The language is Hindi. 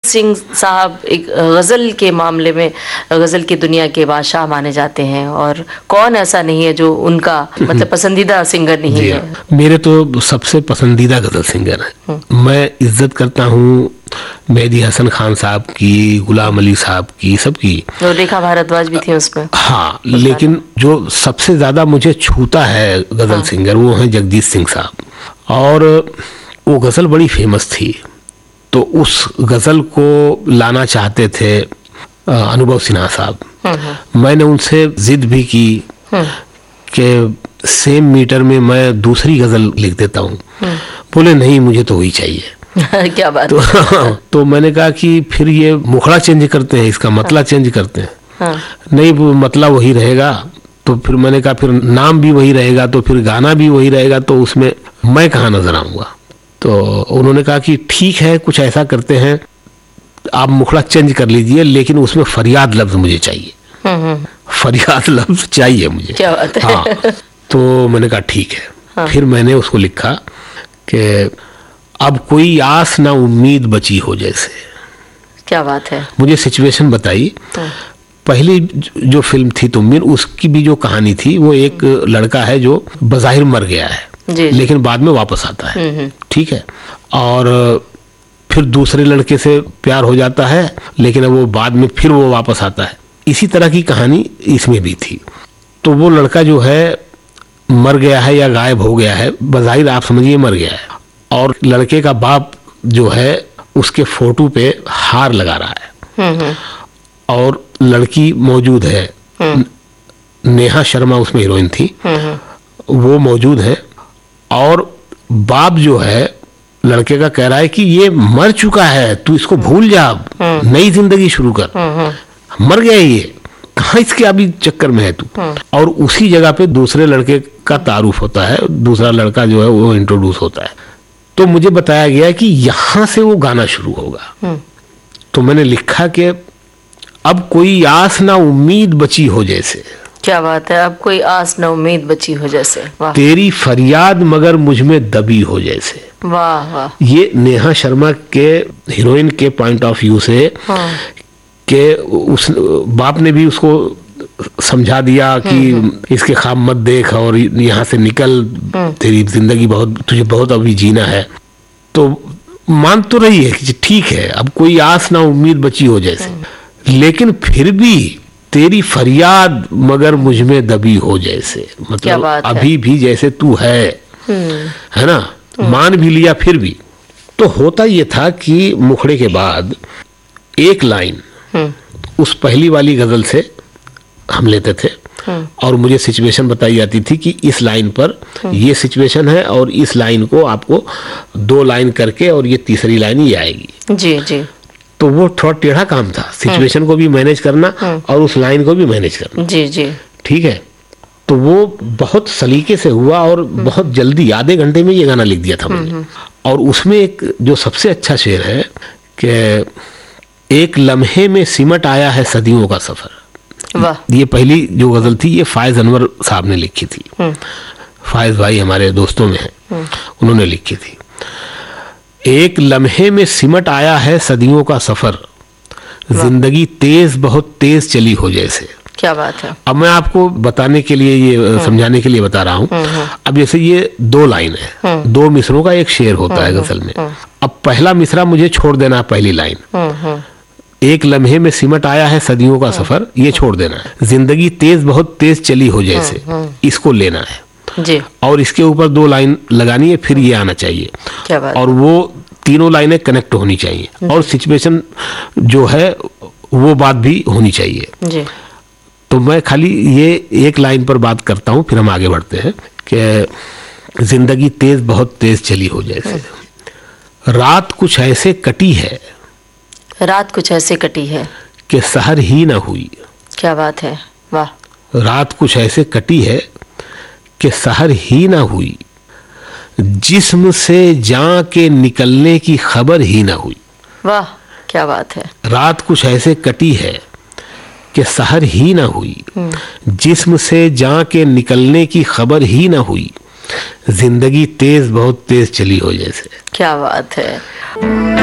सिंह साहब एक गज़ल के मामले में गज़ल की दुनिया के बादशाह माने जाते हैं, और कौन ऐसा नहीं है जो उनका मतलब पसंदीदा सिंगर नहीं है। मेरे तो सबसे पसंदीदा गज़ल सिंगर हैं। मैं इज्जत करता हूँ मेहदी हसन खान साहब की, गुलाम अली साहब की, सबकी। और रेखा भारद्वाज भी थी उसमें। हाँ, लेकिन जो सबसे ज़्यादा मुझे छूता है गज़ल सिंगर वो हैं जगजीत सिंह साहब, और वो गज़ल बड़ी फेमस थी, तो उस गज़ल को लाना चाहते थे अनुभव सिन्हा साहब। मैंने उनसे जिद भी की कि सेम मीटर में मैं दूसरी गज़ल लिख देता हूँ। बोले नहीं, मुझे तो वही चाहिए। क्या बात तो मैंने कहा कि फिर ये मुखड़ा चेंज करते हैं, इसका मतला चेंज करते हैं। नहीं, वो मतला वही रहेगा। तो फिर मैंने कहा फिर नाम भी वही रहेगा, तो फिर गाना भी वही रहेगा, तो उसमें मैं कहाँ नजर आऊँगा। तो उन्होंने कहा कि ठीक है, कुछ ऐसा करते हैं, आप मुखड़ा चेंज कर लीजिए, लेकिन उसमें फरियाद लफ्ज मुझे चाहिए। फरियाद लफ्ज चाहिए मुझे। क्या बात है। हाँ, तो मैंने कहा ठीक है। फिर मैंने उसको लिखा कि अब कोई आस ना उम्मीद बची हो जैसे। क्या बात है। मुझे सिचुएशन बताई। पहली जो फिल्म थी तुमबिन, उसकी भी जो कहानी थी, वो एक लड़का है जो बज़ाहिर मर गया है, लेकिन बाद में वापस आता है, ठीक है, और फिर दूसरे लड़के से प्यार हो जाता है, लेकिन अब वो बाद में फिर वो वापस आता है। इसी तरह की कहानी इसमें भी थी। तो वो लड़का जो है मर गया है या गायब हो गया है, बज़ाहिर आप समझिए मर गया है, और लड़के का बाप जो है उसके फोटो पे हार लगा रहा है, और लड़की मौजूद है, नेहा शर्मा उसमें हीरोइन थी, वो मौजूद है, और बाप जो है लड़के का कह रहा है कि ये मर चुका है, तू इसको भूल जा, नई जिंदगी शुरू कर, मर गया ये, कहाँ इसके अभी चक्कर में है तू। और उसी जगह पे दूसरे लड़के का तारुफ होता है, दूसरा लड़का जो है वो इंट्रोड्यूस होता है। तो मुझे बताया गया कि यहां से वो गाना शुरू होगा। तो मैंने लिखा कि अब कोई आस ना उम्मीद बची हो जैसे। क्या बात है। अब कोई आस ना उम्मीद बची हो जैसे। वाह। तेरी फरियाद मगर मुझ में दबी हो जैसे। वाह वाह। ये नेहा शर्मा के हीरोइन के पॉइंट ऑफ व्यू से कि उस बाप ने भी उसको समझा दिया कि इसके ख्वाब मत देख और यहाँ से निकल, तेरी जिंदगी तुझे बहुत अभी जीना है। तो मान तो रही है कि ठीक है, अब कोई आस ना उम्मीद बची हो जैसे, लेकिन फिर भी तेरी फरियाद मगर मुझ में दबी हो जैसे। मतलब अभी भी जैसे तू है ना, मान भी लिया फिर भी। तो होता ये था कि मुखड़े के बाद एक लाइन उस पहली वाली गजल से हम लेते थे, और मुझे सिचुएशन बताई जाती थी कि इस लाइन पर ये सिचुएशन है, और इस लाइन को आपको 2 लाइन करके और ये तीसरी लाइन ही आएगी। जी जी। तो वो थोड़ा टेढ़ा काम था, सिचुएशन को भी मैनेज करना और उस लाइन को भी मैनेज करना। जी जी। ठीक है। तो वो बहुत सलीके से हुआ, और बहुत जल्दी, आधे घंटे में ये गाना लिख दिया था मैंने। और उसमें एक जो सबसे अच्छा शेर है कि एक लम्हे में सिमट आया है सदियों का सफर। वाह। ये पहली जो गजल थी, ये फायज अनवर साहब ने लिखी थी। फायज भाई हमारे दोस्तों में हैं, उन्होंने लिखी थी। एक लम्हे में सिमट आया है सदियों का सफर, जिंदगी तेज बहुत तेज चली हो जैसे। क्या बात है। अब मैं आपको बताने के लिए, ये समझाने के लिए बता रहा हूँ। अब जैसे ये 2 लाइन है, 2 मिसरों का एक शेर होता है गजल में। अब पहला मिसरा मुझे छोड़ देना है, पहली लाइन, एक लम्हे में सिमट आया है सदियों का सफर, ये छोड़ देना है। जिंदगी तेज बहुत तेज चली हो जैसे, इसको लेना है जी। और इसके ऊपर 2 लाइन लगानी है, फिर ये आना चाहिए। क्या बात। और वो तीनों लाइनें कनेक्ट होनी चाहिए, और सिचुएशन जो है वो बात भी होनी चाहिए जी। तो मैं खाली ये एक लाइन पर बात करता हूँ, फिर हम आगे बढ़ते हैं कि जिंदगी तेज बहुत तेज चली हो जैसे। रात कुछ ऐसे कटी है, रात कुछ ऐसे कटी है कि सहर ही ना हुई। क्या बात है। वाह। रात कुछ ऐसे कटी है कि सहर ही ना हुई, जिस्म से जान के निकलने की खबर ही ना हुई। वाह, क्या बात है। रात कुछ ऐसे कटी है कि सहर ही ना हुई, जिस्म से जान के निकलने की खबर ही ना हुई, जिंदगी तेज बहुत तेज चली हो जैसे। क्या बात है।